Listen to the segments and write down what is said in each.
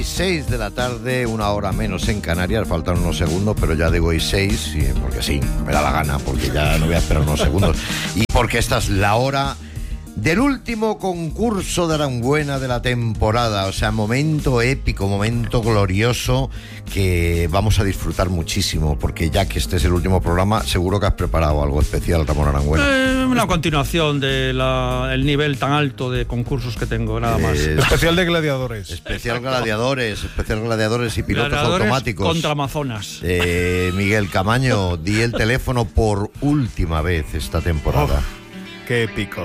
6 de la tarde, una hora menos en Canarias, faltan unos segundos, pero ya digo y 6, porque sí, me da la gana, porque ya no voy a esperar unos segundos, y porque esta es la hora del último concurso de Aranguena de la temporada, o sea, momento épico, momento glorioso que vamos a disfrutar muchísimo, porque ya que este es el último programa, seguro que has preparado algo especial, Ramón Aranguena. Una continuación del nivel tan alto de concursos que tengo, nada más. Especial de gladiadores. Especial gladiadores y pilotos gladiadores automáticos. Contra Amazonas. Miguel Camaño, di el teléfono por última vez esta temporada. Qué épico.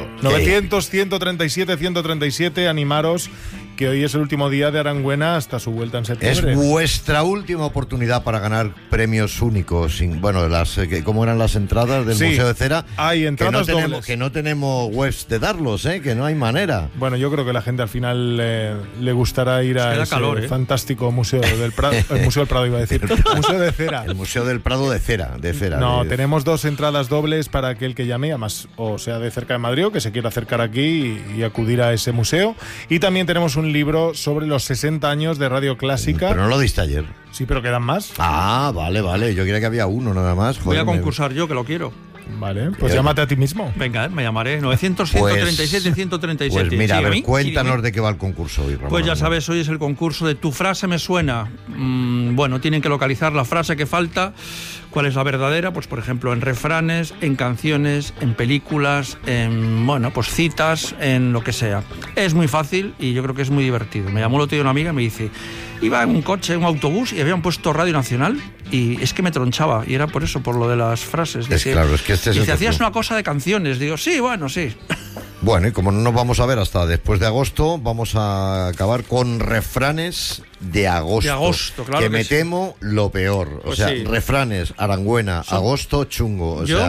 900-137-137, animaros, que hoy es el último día de Aranguena hasta su vuelta en septiembre. Es vuestra última oportunidad para ganar premios únicos. Bueno, ¿cómo eran las entradas del Museo de Cera? Hay entradas dobles. Que no tenemos webs de darlos, que no hay manera. Bueno, yo creo que la gente al final le gustará ir a ese fantástico Museo del Prado. El Museo del Prado iba a decir. Museo de Cera. El Museo del Prado de Cera. No, tenemos 2 entradas dobles para aquel que llame, además, o sea, de cerca de Madrid, o que se quiera acercar aquí y acudir a ese museo. Y también tenemos un libro sobre los 60 años de Radio Clásica. Pero no lo diste ayer. Sí, pero quedan más. Ah, vale. Yo creía que había uno nada más. Voy a concursar yo, que lo quiero. Vale, pues llámate a ti mismo. Venga, me llamaré. 900-137-137. Pues mira, a ver, cuéntanos de qué va el concurso hoy, Ramón. Pues ya sabes, hoy es el concurso de Tu frase me suena. Bueno, tienen que localizar la frase que falta. ¿Cuál es la verdadera? Pues por ejemplo, en refranes, en canciones, en películas, en, pues citas, en lo que sea. Es muy fácil y yo creo que es muy divertido. Me llamó el otro día una amiga y me dice, iba en un coche, en un autobús y habían puesto Radio Nacional y es que me tronchaba, y era por eso, por lo de las frases. Claro, es que este es dice, hacías una cosa de canciones. Digo, sí. Bueno, y como no nos vamos a ver hasta después de agosto, vamos a acabar con refranes de agosto. De agosto, claro. Que me temo lo peor. Pues o sea, sí. Refranes, Aranguena, agosto, chungo. O sea,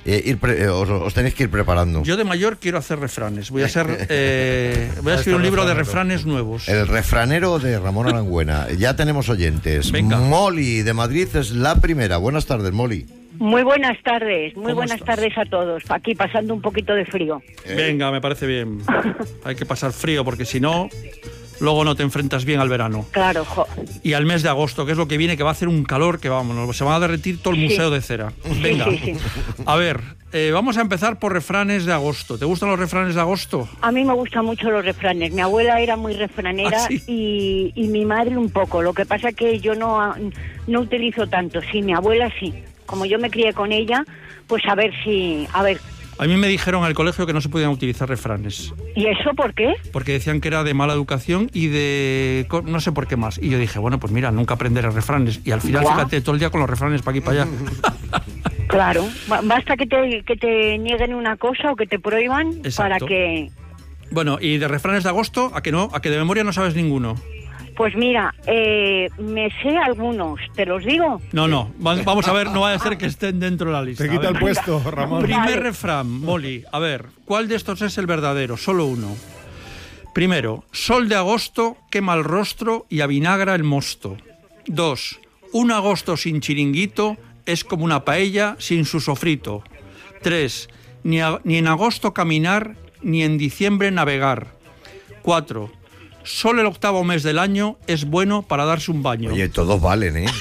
os tenéis que ir preparando. Yo de mayor quiero hacer refranes. Voy a escribir un libro de refranes nuevos. El refranero de Ramón Aranguena. Ya tenemos oyentes. Venga. Molly de Madrid es la primera. Buenas tardes, Molly. Muy buenas tardes, tardes a todos. Aquí pasando un poquito de frío. Venga, me parece bien. Hay que pasar frío porque si no, luego no te enfrentas bien al verano. Claro, Y al mes de agosto, que es lo que viene, que va a hacer un calor que se va a derretir todo el Museo de Cera. Venga, sí. A ver, vamos a empezar por refranes de agosto. ¿Te gustan los refranes de agosto? A mí me gustan mucho los refranes. Mi abuela era muy refranera. ¿Sí? y mi madre un poco. Lo que pasa es que yo no utilizo tanto. Sí, mi abuela sí. Como yo me crié con ella, pues a ver. A mí me dijeron en el colegio que no se podían utilizar refranes. ¿Y eso por qué? Porque decían que era de mala educación y de no sé por qué más. Y yo dije, bueno, pues mira, nunca aprenderé refranes. Y al final, fíjate, todo el día con los refranes para aquí y para allá. Claro, basta que te nieguen una cosa o que te prohíban. Exacto. Para que... Bueno, y de refranes de agosto, ¿a que no? ¿A que de memoria no sabes ninguno? Pues mira, me sé algunos, ¿te los digo? No, vamos a ver, no va a ser que estén dentro de la lista. Te quita el puesto, Ramón. Primer refrán, Molly, a ver, ¿cuál de estos es el verdadero? Solo uno. Primero, sol de agosto quema el rostro y avinagra el mosto. 2, un agosto sin chiringuito es como una paella sin su sofrito. 3, ni en agosto caminar, ni en diciembre navegar. 4, solo el octavo mes del año es bueno para darse un baño. Oye, todos valen, ¿eh?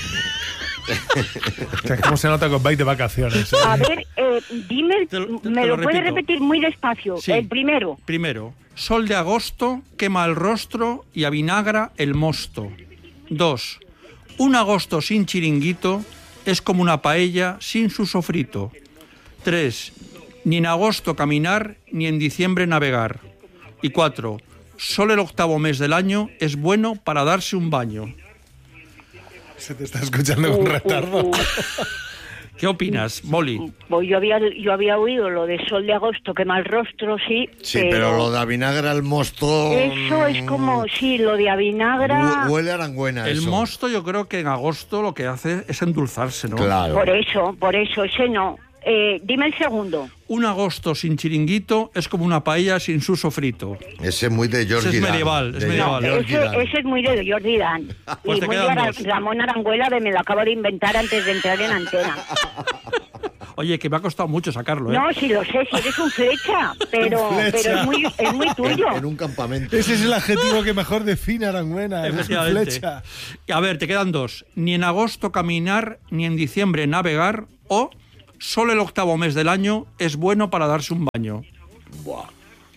O sea, ¿cómo se nota que os vais de vacaciones? A ver, dime, me lo puedes repetir muy despacio. Sí. El primero. Primero, sol de agosto quema el rostro y avinagra el mosto. 2, un agosto sin chiringuito es como una paella sin su sofrito. 3, ni en agosto caminar, ni en diciembre navegar. Y 4, solo el octavo mes del año es bueno para darse un baño. Se te está escuchando con retardo. ¿Qué opinas, Molly? Pues yo había oído lo de sol de agosto, quema el rostro, sí. Sí, pero lo de avinagra el mosto... Eso es como, sí, lo de avinagra... Huele a Aranguena, El eso. mosto yo creo que en agosto lo que hace es endulzarse, ¿no? Claro. Por eso, ese no. Dime el segundo. Un agosto sin chiringuito es como una paella sin su sofrito. Ese es muy de George Ese es Dan. medieval, es medieval. Ese es muy de Jordi Dan. Pues y te muy quedan de dos. Ramón Aranguela, me lo acabo de inventar antes de entrar en antena. Oye, que me ha costado mucho sacarlo, ¿eh? No, sí lo sé, si eres un flecha, pero es muy tuyo. En un campamento. Ese es el adjetivo que mejor define a Arangüena. Es un Efectivamente. flecha. A ver, te quedan dos. Ni en agosto caminar, ni en diciembre navegar, o solo el 8º mes del año es bueno para darse un baño. Buah,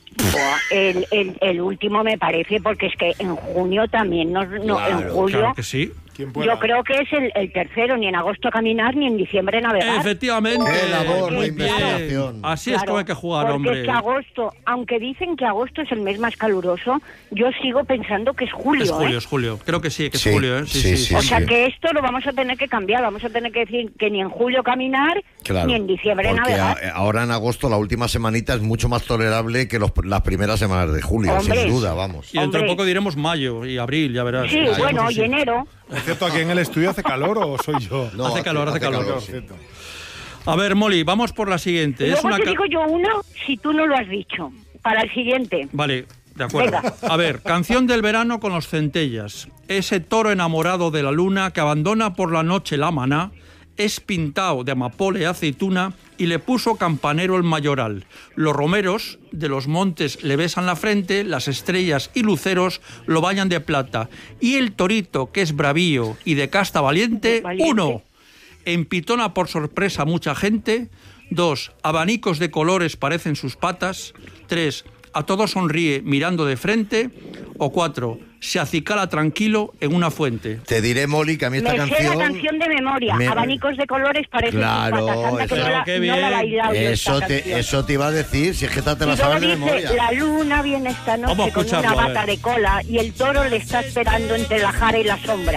el último me parece, porque es que en junio también, en julio... Claro que sí. ¿Quién pueda? Yo creo que es el tercero, ni en agosto caminar, ni en diciembre navegar. Efectivamente. ¡Qué labor Muy de bien. investigación! Así es Claro, como hay que jugar, porque hombre. es que agosto, aunque dicen que agosto es el mes más caluroso, yo sigo pensando que es julio. Es julio, ¿eh? es julio. Creo que sí, que es Sí, julio, ¿eh? sí. O sea que esto lo vamos a tener que cambiar, vamos a tener que decir que ni en julio caminar, Claro, ni en diciembre porque navegar. ahora en agosto, la última semanita, es mucho más tolerable que las primeras semanas de julio, Hombre. sin duda, vamos. Y dentro de Hombre. poco diremos mayo y abril, ya verás. Sí, Ya, bueno, sí, sí. y enero. Por cierto, ¿aquí en el estudio hace calor o soy yo? No, Hace calor. sí. Cierto. A ver, Molly, vamos por la siguiente. Es Luego una te ca- digo yo una, si tú no lo has dicho, para el siguiente. Vale, de acuerdo. Venga. A ver, canción del verano con los centellas. Ese toro enamorado de la luna que abandona por la noche la maná, es pintado de amapola y aceituna y le puso campanero el mayoral. Los romeros de los montes le besan la frente, las estrellas y luceros lo bañan de plata. Y el torito, que es bravío y de casta valiente, Valiente. 1. Empitona por sorpresa a mucha gente. 2. Abanicos de colores parecen sus patas. 3. A todos sonríe mirando de frente. O 4. Se acicala tranquilo en una fuente. Te diré, Molly, que a mí esta Me sé canción... la canción de memoria. me- Abanicos de colores parecen Claro, sus patas. Anda, que eso. no la, Qué no bien. la he bailado yo esta canción. Eso te iba a decir, si es que esta te Y la luego sabes de dice, memoria. la luna viene esta Vamos a noche con una escucharlo, a bata ver. de cola y el toro le está esperando entre la jara y la sombra.